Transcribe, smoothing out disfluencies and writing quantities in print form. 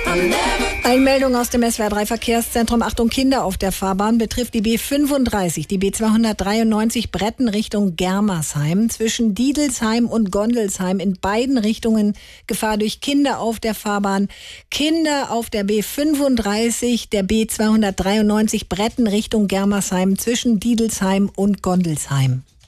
Einmeldung aus dem SWR3 Verkehrszentrum. Achtung, Kinder auf der Fahrbahn betrifft die B35, die B293 Bretten Richtung Germersheim. Zwischen Diedelsheim und Gondelsheim in beiden Richtungen Gefahr durch Kinder auf der Fahrbahn. Kinder auf der B35, der B293 Bretten Richtung Germersheim zwischen Diedelsheim und Gondelsheim.